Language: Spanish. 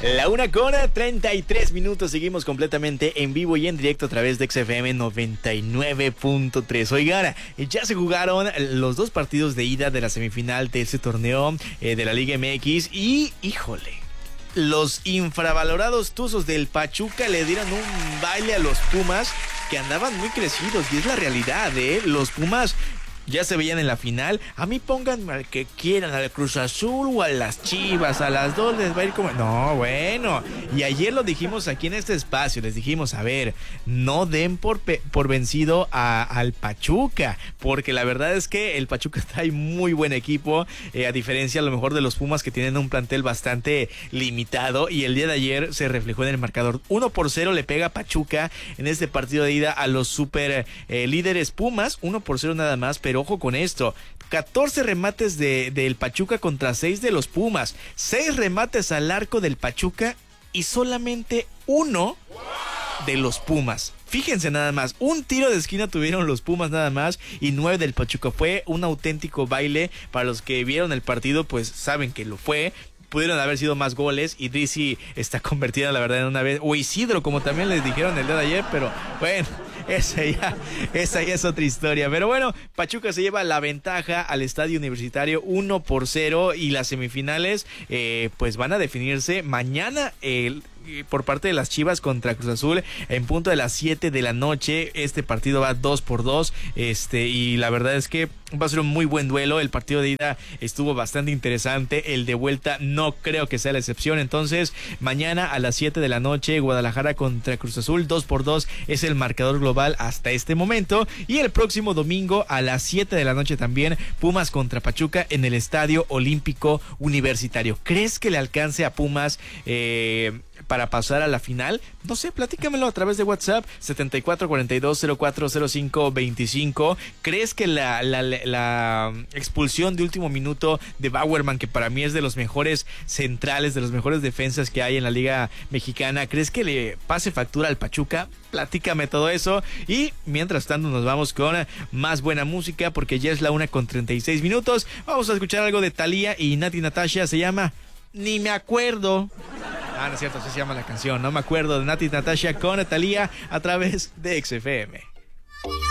La 1:33. Seguimos completamente en vivo y en directo a través de XFM 99.3. Oigan, ya se jugaron los dos partidos de ida de la semifinal de este torneo de la Liga MX y, híjole, los infravalorados Tuzos del Pachuca le dieron un baile a los Pumas que andaban muy crecidos y es la realidad, los Pumas ya se veían en la final. A mí pongan al que quieran, al Cruz Azul o a las Chivas, a las dos les va a ir como... No, bueno. Y ayer lo dijimos aquí en este espacio, les dijimos, a ver, no den por vencido al Pachuca, porque la verdad es que el Pachuca trae muy buen equipo, a diferencia a lo mejor de los Pumas que tienen un plantel bastante limitado, y el día de ayer se reflejó en el marcador. 1-0 le pega Pachuca en este partido de ida a los super líderes Pumas, 1-0 nada más, pero ojo con esto, 14 remates del Pachuca contra 6 de los Pumas, 6 remates al arco del Pachuca y solamente 1 de los Pumas. Fíjense nada más, un tiro de esquina tuvieron los Pumas nada más y 9 del Pachuca. Fue un auténtico baile. Para los que vieron el partido, pues saben que lo fue. Pudieron haber sido más goles y Drizzy está convertida la verdad en una vez, o Isidro como también les dijeron el día de ayer, pero bueno, esa ya es otra historia. Pero bueno, Pachuca se lleva la ventaja al Estadio Universitario 1-0 y las semifinales pues van a definirse mañana por parte de las Chivas contra Cruz Azul en punto de las 7 de la noche. Este partido va 2-2 y la verdad es que va a ser un muy buen duelo. El partido de ida estuvo bastante interesante, el de vuelta no creo que sea la excepción. Entonces mañana a las 7 de la noche Guadalajara contra Cruz Azul, 2-2 es el marcador global hasta este momento. Y el próximo domingo a las 7 de la noche también Pumas contra Pachuca en el Estadio Olímpico Universitario. ¿Crees que le alcance a Pumas para pasar a la final? No sé, platícamelo a través de WhatsApp 7442040525. ¿Crees que la expulsión de último minuto de Bauerman, que para mí es de los mejores centrales, de los mejores defensas que hay en la Liga Mexicana, crees que le pase factura al Pachuca? Platícame todo eso. Y mientras tanto nos vamos con más buena música porque ya es la 1:36. Vamos a escuchar algo de Thalía y Nati Natasha. Se llama Ni me acuerdo. No es cierto, así se llama la canción. No me acuerdo, de Nati Natasha con Thalía a través de XFM.